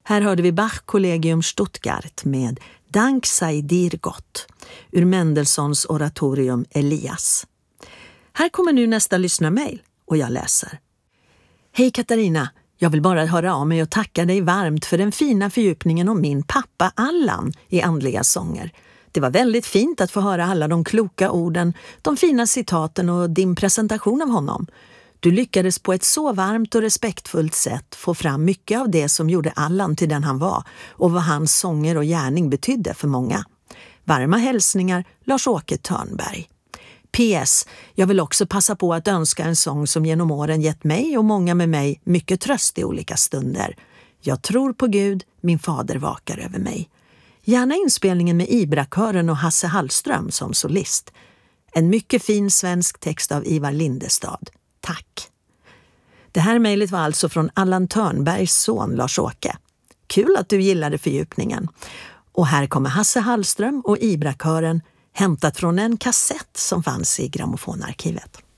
Här hörde vi Bach-kollegium Stuttgart med Dank sei dir Gott ur Mendelssohns oratorium Elias. Här kommer nu nästa lyssnarmail och jag läser. Hej Katarina, jag vill bara höra av mig och tacka dig varmt för den fina fördjupningen om min pappa Allan i andliga sånger. Det var väldigt fint att få höra alla de kloka orden, de fina citaten och din presentation av honom. Du lyckades på ett så varmt och respektfullt sätt få fram mycket av det som gjorde Allan till den han var och vad hans sånger och gärning betydde för många. Varma hälsningar, Lars-Åke Törnberg. PS. Jag vill också passa på att önska en sång som genom åren gett mig och många med mig mycket tröst i olika stunder. Jag tror på Gud, min fader vakar över mig. Gärna inspelningen med Ibra-kören och Hasse Hallström som solist. En mycket fin svensk text av Ivar Lindestad. Tack. Det här mejlet var alltså från Allan Törnbergs son Lars-Åke. Kul att du gillade fördjupningen. Och här kommer Hasse Hallström och Ibra-kören hämtat från en kassett som fanns i grammofonarkivet.